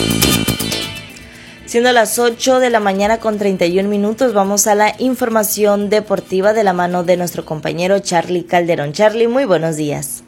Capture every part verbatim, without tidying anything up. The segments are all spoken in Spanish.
Siendo las ocho de la mañana con treinta y un minutos, vamos a la información deportiva de la mano de nuestro compañero Charlie Calderón. Charlie, muy buenos días.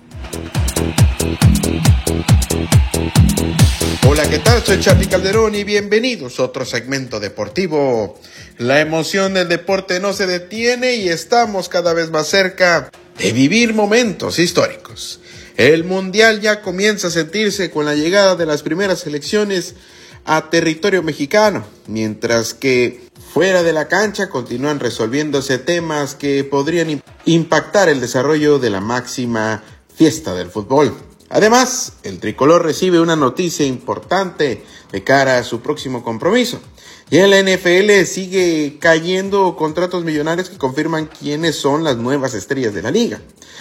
Hola, ¿qué tal? Soy Charlie Calderón y bienvenidos a otro segmento deportivo. La emoción del deporte no se detiene y estamos cada vez más cerca de vivir momentos históricos. El Mundial ya comienza a sentirse con la llegada de las primeras selecciones a territorio mexicano, mientras que fuera de la cancha continúan resolviéndose temas que podrían impactar el desarrollo de la máxima fiesta del fútbol. Además, el tricolor recibe una noticia importante de cara a su próximo compromiso. Y en la N F L sigue cayendo contratos millonarios que confirman quiénes son las nuevas estrellas de la liga.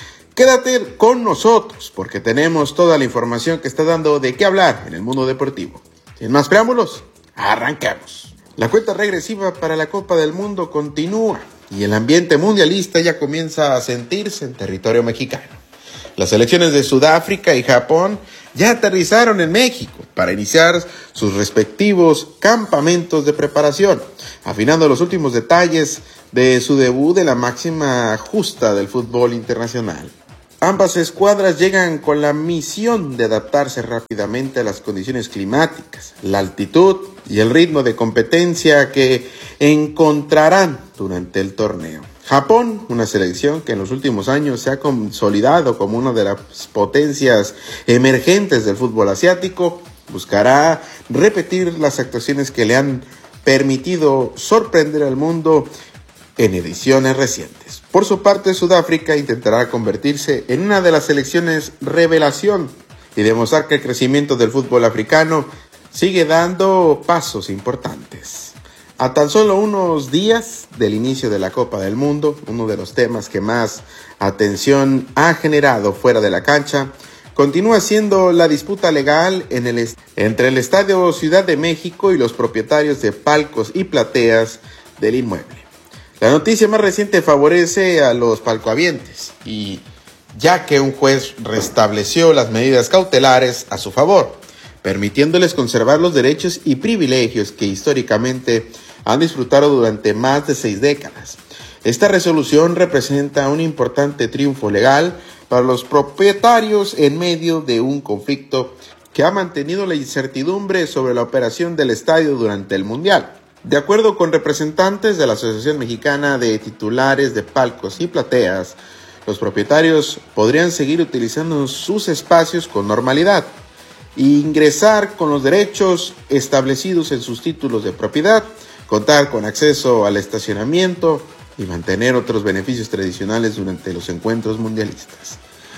Quédate con nosotros porque tenemos toda la información que está dando de qué hablar en el mundo deportivo. Sin más preámbulos, arrancamos. La cuenta regresiva para la Copa del Mundo continúa y el ambiente mundialista ya comienza a sentirse en territorio mexicano. Las selecciones de Sudáfrica y Japón ya aterrizaron en México para iniciar sus respectivos campamentos de preparación, afinando los últimos detalles de su debut de la máxima justa del fútbol internacional. Ambas escuadras llegan con la misión de adaptarse rápidamente a las condiciones climáticas, la altitud y el ritmo de competencia que encontrarán durante el torneo. Japón, una selección que en los últimos años se ha consolidado como una de las potencias emergentes del fútbol asiático, buscará repetir las actuaciones que le han permitido sorprender al mundo en ediciones recientes. Por su parte, Sudáfrica intentará convertirse en una de las selecciones revelación y demostrar que el crecimiento del fútbol africano sigue dando pasos importantes. A tan solo unos días del inicio de la Copa del Mundo, uno de los temas que más atención ha generado fuera de la cancha continúa siendo la disputa legal en el est- entre el Estadio Ciudad de México y los propietarios de palcos y plateas del inmueble. La noticia más reciente favorece a los palcohabientes, y ya que un juez restableció las medidas cautelares a su favor, permitiéndoles conservar los derechos y privilegios que históricamente han disfrutado durante más de seis décadas. Esta resolución representa un importante triunfo legal para los propietarios en medio de un conflicto que ha mantenido la incertidumbre sobre la operación del estadio durante el Mundial. De acuerdo con representantes de la Asociación Mexicana de Titulares de Palcos y Plateas, los propietarios podrían seguir utilizando sus espacios con normalidad e ingresar con los derechos establecidos en sus títulos de propiedad, contar con acceso al estacionamiento y mantener otros beneficios tradicionales durante los encuentros mundialistas.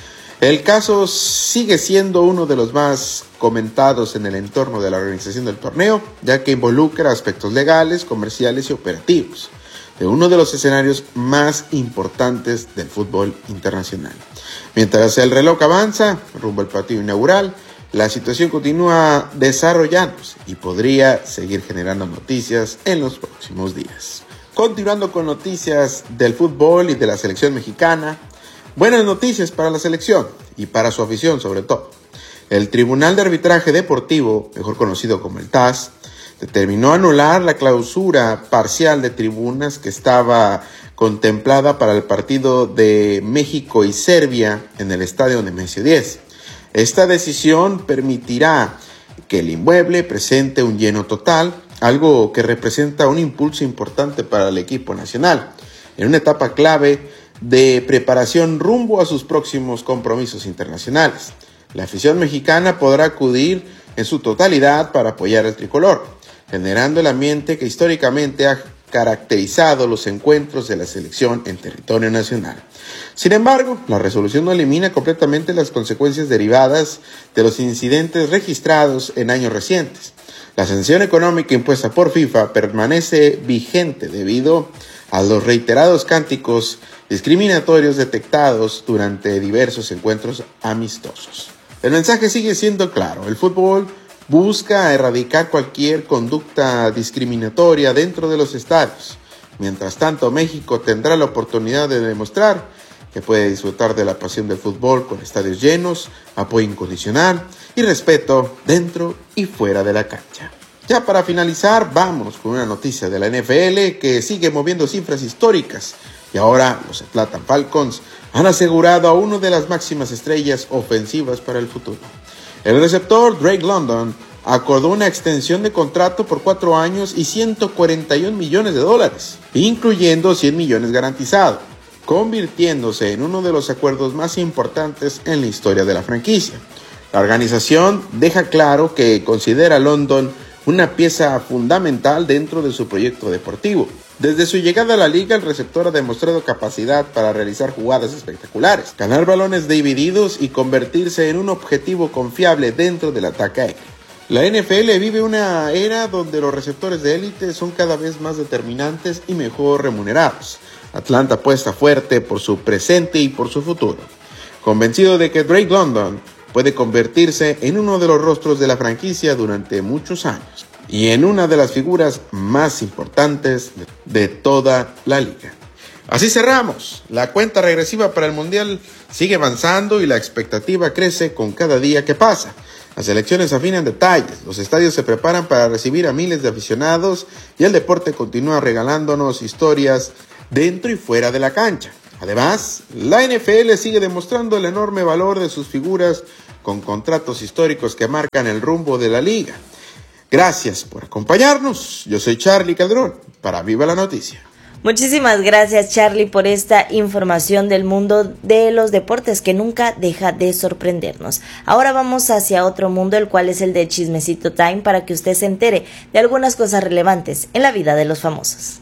El caso sigue siendo uno de los más comentados en el entorno de la organización del torneo, ya que involucra aspectos legales, comerciales y operativos de uno de los escenarios más importantes del fútbol internacional. Mientras el reloj avanza rumbo al partido inaugural, la situación continúa desarrollándose y podría seguir generando noticias en los próximos días. Continuando con noticias del fútbol y de la selección mexicana, buenas noticias para la selección y para su afición sobre todo. El Tribunal de Arbitraje Deportivo, mejor conocido como el T A S, determinó anular la clausura parcial de tribunas que estaba contemplada para el partido de México y Serbia en el estadio Nemesio diez. Esta decisión permitirá que el inmueble presente un lleno total, algo que representa un impulso importante para el equipo nacional, en una etapa clave de preparación rumbo a sus próximos compromisos internacionales. La afición mexicana podrá acudir en su totalidad para apoyar al tricolor, generando el ambiente que históricamente ha caracterizado los encuentros de la selección en territorio nacional. Sin embargo, la resolución no elimina completamente las consecuencias derivadas de los incidentes registrados en años recientes. La sanción económica impuesta por FIFA permanece vigente debido a los reiterados cánticos discriminatorios detectados durante diversos encuentros amistosos. El mensaje sigue siendo claro: el fútbol busca erradicar cualquier conducta discriminatoria dentro de los estadios. Mientras tanto, México tendrá la oportunidad de demostrar que puede disfrutar de la pasión del fútbol con estadios llenos, apoyo incondicional y respeto dentro y fuera de la cancha. Ya para finalizar, vámonos con una noticia de la N F L que sigue moviendo cifras históricas y ahora los Atlanta Falcons han asegurado a una de las máximas estrellas ofensivas para el futuro. El receptor Drake London acordó una extensión de contrato por cuatro años y ciento cuarenta y un millones de dólares, incluyendo cien millones garantizados, convirtiéndose en uno de los acuerdos más importantes en la historia de la franquicia. La organización deja claro que considera a London una pieza fundamental dentro de su proyecto deportivo. Desde su llegada a la liga, el receptor ha demostrado capacidad para realizar jugadas espectaculares, ganar balones divididos y convertirse en un objetivo confiable dentro del ataque aéreo. La N F L vive una era donde los receptores de élite son cada vez más determinantes y mejor remunerados. Atlanta apuesta fuerte por su presente y por su futuro, convencido de que Drake London puede convertirse en uno de los rostros de la franquicia durante muchos años y en una de las figuras más importantes de toda la liga. Así cerramos. La cuenta regresiva para el Mundial sigue avanzando y la expectativa crece con cada día que pasa. Las elecciones afinan detalles, los estadios se preparan para recibir a miles de aficionados y el deporte continúa regalándonos historias dentro y fuera de la cancha. Además, la N F L sigue demostrando el enorme valor de sus figuras con contratos históricos que marcan el rumbo de la liga. Gracias por acompañarnos. Yo soy Charly Calderón para Viva la Noticia. Muchísimas gracias, Charly, por esta información del mundo de los deportes que nunca deja de sorprendernos. Ahora vamos hacia otro mundo, el cual es el de Chismecito Time, para que usted se entere de algunas cosas relevantes en la vida de los famosos.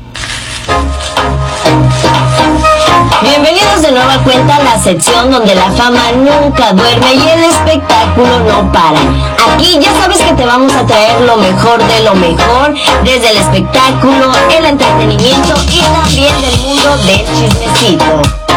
Bienvenidos de nueva cuenta a la sección donde la fama nunca duerme y el espectáculo no para. Aquí ya sabes que te vamos a traer lo mejor de lo mejor, desde el espectáculo, el entretenimiento y también del mundo del chismecito.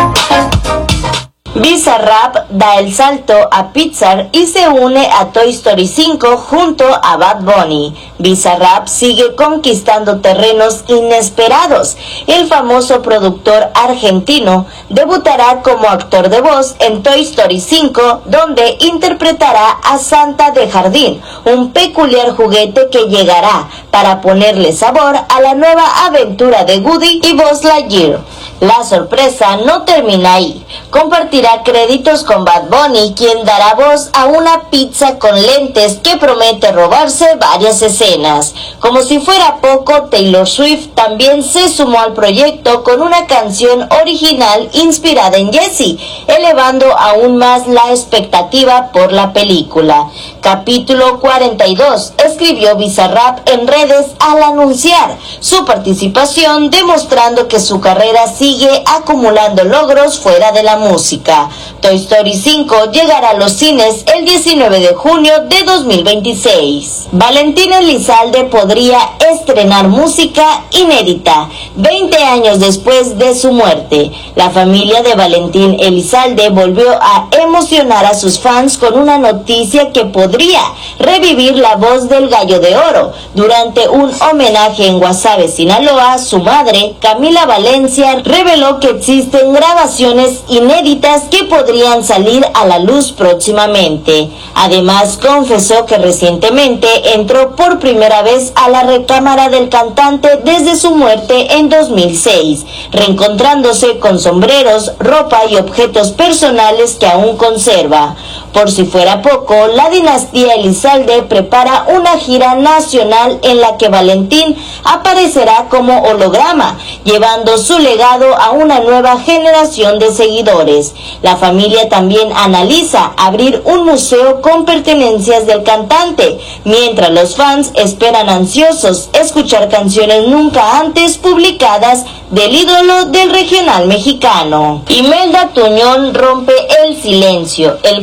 Bizarrap da el salto a Pixar y se une a Toy Story cinco junto a Bad Bunny. Bizarrap sigue conquistando terrenos inesperados. El famoso productor argentino debutará como actor de voz en Toy Story cinco, donde interpretará a Santa de Jardín, un peculiar juguete que llegará para ponerle sabor a la nueva aventura de Woody y Buzz Lightyear. La sorpresa no termina ahí. Compartirá créditos con Bad Bunny, quien dará voz a una pizza con lentes que promete robarse varias escenas. Como si fuera poco, Taylor Swift también se sumó al proyecto con una canción original inspirada en Jessie, elevando aún más la expectativa por la película. Capítulo cuarenta y dos, escribió Bizarrap en redes al anunciar su participación, demostrando que su carrera sigue acumulando logros fuera de la música. Toy Story cinco llegará a los cines el diecinueve de junio de dos mil veintiséis. Valentín Elizalde podría estrenar música inédita veinte años después de su muerte. La familia de Valentín Elizalde volvió a emocionar a sus fans con una noticia que podría revivir la voz del Gallo de Oro. Durante un homenaje en Guasave, Sinaloa, su madre, Camila Valencia, reveló que existen grabaciones inéditas que podrían salir a la luz próximamente. Además, confesó que recientemente entró por primera vez a la recámara del cantante desde su muerte en dos mil seis, reencontrándose con sombreros, ropa y objetos personales que aún conserva. Por si fuera poco, la dinastía Elizalde prepara una gira nacional en la que Valentín aparecerá como holograma, llevando su legado a una nueva generación de seguidores. La familia también analiza abrir un museo con pertenencias del cantante, mientras los fans esperan ansiosos escuchar canciones nunca antes publicadas del ídolo del regional mexicano. Imelda Tuñón rompe el silencio. El caso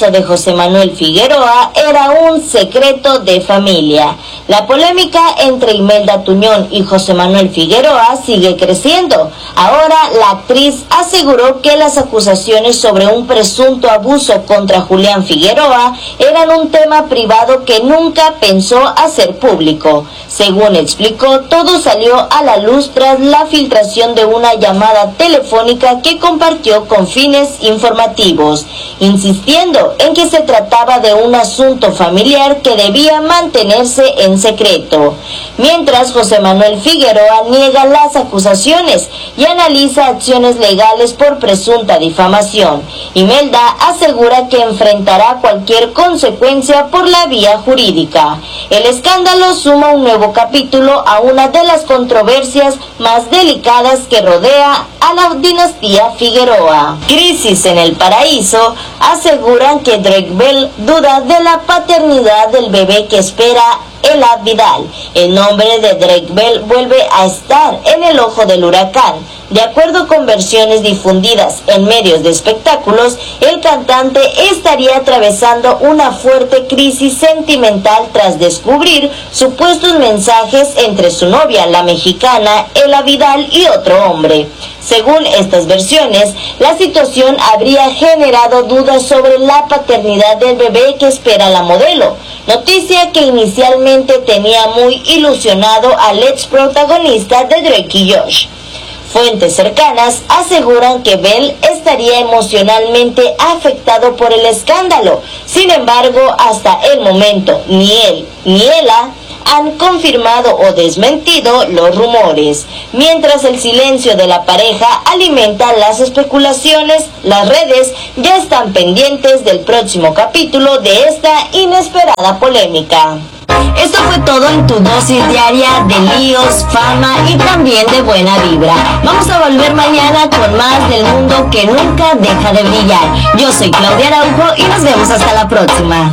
embarazo de José Manuel Figueroa era un secreto de familia. La polémica entre Imelda Tuñón y José Manuel Figueroa sigue creciendo. Ahora la actriz aseguró que las acusaciones sobre un presunto abuso contra Julián Figueroa eran un tema privado que nunca pensó hacer público. Según explicó, todo salió a la luz tras la filtración de una llamada telefónica que compartió con fines informativos, insistiendo en que se trataba de un asunto familiar que debía mantenerse en secreto. Mientras, José Manuel Figueroa niega las acusaciones y analiza acciones legales por presunta difamación. Imelda asegura que enfrentará cualquier consecuencia por la vía jurídica. El escándalo suma un nuevo capítulo a una de las controversias más delicadas que rodea a la dinastía Figueroa. Crisis en el Paraíso aseguran que Drake Bell duda de la paternidad del bebé que espera Elad Vidal. El nombre de Drake Bell vuelve a estar en el ojo del huracán. De acuerdo con versiones difundidas en medios de espectáculos, el cantante estaría atravesando una fuerte crisis sentimental tras descubrir supuestos mensajes entre su novia, la mexicana Ela Vidal, y otro hombre. Según estas versiones, la situación habría generado dudas sobre la paternidad del bebé que espera la modelo, noticia que inicialmente tenía muy ilusionado al ex protagonista de Drake y Josh. Fuentes cercanas aseguran que Bell estaría emocionalmente afectado por el escándalo. Sin embargo, hasta el momento, ni él ni Ela han confirmado o desmentido los rumores. Mientras el silencio de la pareja alimenta las especulaciones, las redes ya están pendientes del próximo capítulo de esta inesperada polémica. Esto fue todo en tu dosis diaria de líos, fama y también de buena vibra. Vamos a volver mañana con más del mundo que nunca deja de brillar. Yo soy Claudia Araujo y nos vemos hasta la próxima.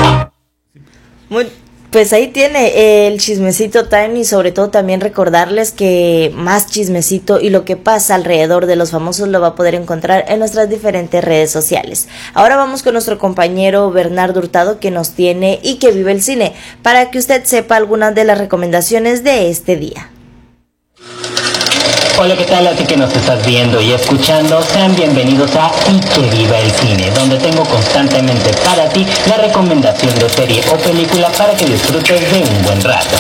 Muy Pues ahí tiene el chismecito time, y sobre todo también recordarles que más chismecito y lo que pasa alrededor de los famosos lo va a poder encontrar en nuestras diferentes redes sociales. Ahora vamos con nuestro compañero Bernardo Hurtado, que nos tiene y que vive el cine, para que usted sepa algunas de las recomendaciones de este día. Hola, ¿qué tal? A ti que nos estás viendo y escuchando, sean bienvenidos a Y que viva el cine, donde tengo constantemente para ti la recomendación de serie o película para que disfrutes de un buen rato.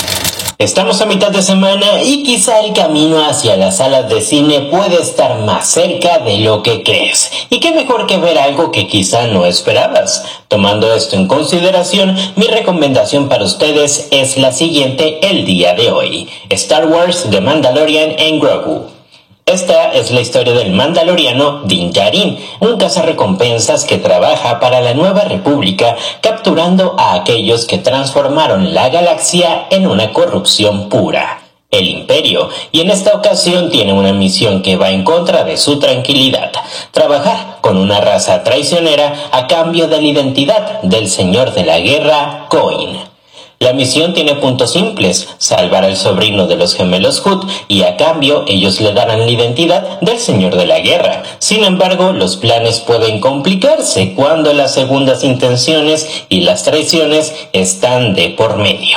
Estamos a mitad de semana y quizá el camino hacia las salas de cine puede estar más cerca de lo que crees. Y qué mejor que ver algo que quizá no esperabas. Tomando esto en consideración, mi recomendación para ustedes es la siguiente el día de hoy: Star Wars The Mandalorian en Grogu. Esta es la historia del mandaloriano Din Djarin, un cazarrecompensas que trabaja para la Nueva República, capturando a aquellos que transformaron la galaxia en una corrupción pura, el Imperio, y en esta ocasión tiene una misión que va en contra de su tranquilidad: trabajar con una raza traicionera a cambio de la identidad del Señor de la Guerra, Coin. La misión tiene puntos simples: salvar al sobrino de los gemelos Hood, y a cambio ellos le darán la identidad del Señor de la Guerra. Sin embargo, los planes pueden complicarse cuando las segundas intenciones y las traiciones están de por medio.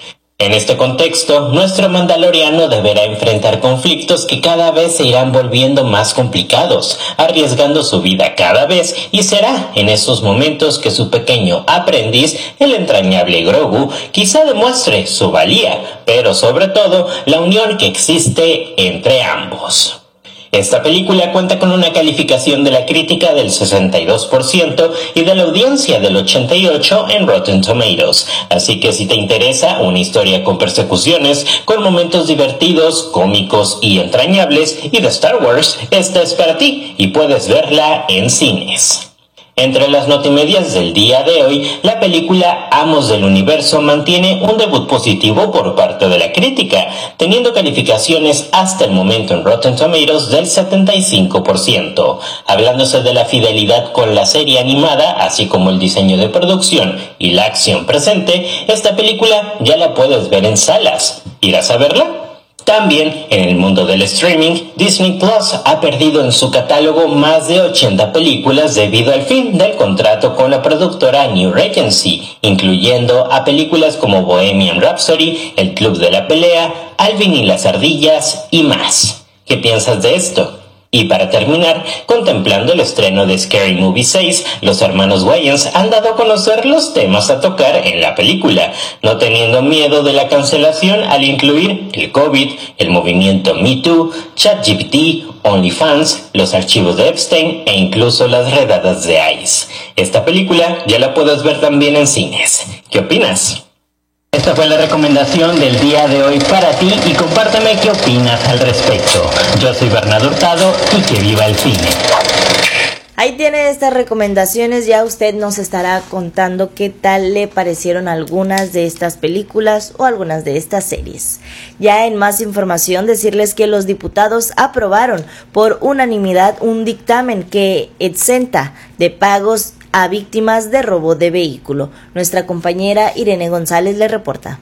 En este contexto, nuestro mandaloriano deberá enfrentar conflictos que cada vez se irán volviendo más complicados, arriesgando su vida cada vez, y será en esos momentos que su pequeño aprendiz, el entrañable Grogu, quizá demuestre su valía, pero sobre todo la unión que existe entre ambos. Esta película cuenta con una calificación de la crítica del sesenta y dos por ciento y de la audiencia del ochenta y ocho por ciento en Rotten Tomatoes, así que si te interesa una historia con persecuciones, con momentos divertidos, cómicos y entrañables y de Star Wars, esta es para ti y puedes verla en cines. Entre las notimedias del día de hoy, la película Amos del Universo mantiene un debut positivo por parte de la crítica, teniendo calificaciones hasta el momento en Rotten Tomatoes del setenta y cinco por ciento. Hablándose de la fidelidad con la serie animada, así como el diseño de producción y la acción presente, esta película ya la puedes ver en salas. ¿Irás a verla? También, en el mundo del streaming, Disney Plus ha perdido en su catálogo más de ochenta películas debido al fin del contrato con la productora New Regency, incluyendo a películas como Bohemian Rhapsody, El Club de la Pelea, Alvin y las Ardillas y más. ¿Qué piensas de esto? Y para terminar, contemplando el estreno de Scary Movie seis, los hermanos Wayans han dado a conocer los temas a tocar en la película, no teniendo miedo de la cancelación al incluir el COVID, el movimiento Me Too, ChatGPT, OnlyFans, los archivos de Epstein e incluso las redadas de ICE. Esta película ya la puedes ver también en cines. ¿Qué opinas? Esta fue la recomendación del día de hoy para ti y compárteme qué opinas al respecto. Yo soy Bernardo Hurtado y que viva el cine. Ahí tiene estas recomendaciones, ya usted nos estará contando qué tal le parecieron algunas de estas películas o algunas de estas series. Ya en más información, decirles que los diputados aprobaron por unanimidad un dictamen que exenta de pagos a víctimas de robo de vehículo. Nuestra compañera Irene González le reporta.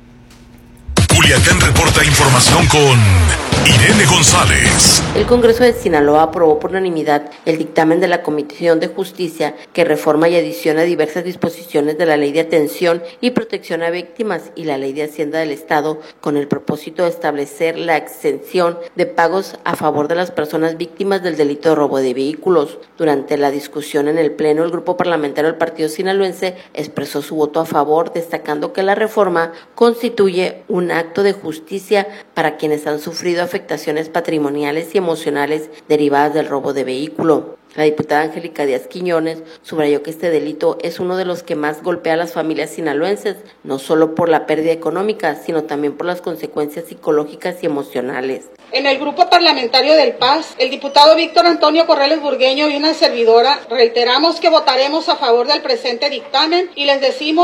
Culiacán reporta información con Irene González. El Congreso de Sinaloa aprobó por unanimidad el dictamen de la Comisión de Justicia que reforma y adiciona diversas disposiciones de la Ley de Atención y Protección a Víctimas y la Ley de Hacienda del Estado con el propósito de establecer la exención de pagos a favor de las personas víctimas del delito de robo de vehículos. Durante la discusión en el Pleno, el grupo parlamentario del Partido Sinaloense expresó su voto a favor, destacando que la reforma constituye un acto de justicia para quienes han sufrido afectaciones patrimoniales y emocionales derivadas del robo de vehículo. La diputada Angélica Díaz Quiñones subrayó que este delito es uno de los que más golpea a las familias sinaloenses, no solo por la pérdida económica, sino también por las consecuencias psicológicas y emocionales. En el grupo parlamentario del P A S, el diputado Víctor Antonio Corrales Burgueño y una servidora reiteramos que votaremos a favor del presente dictamen y les decimos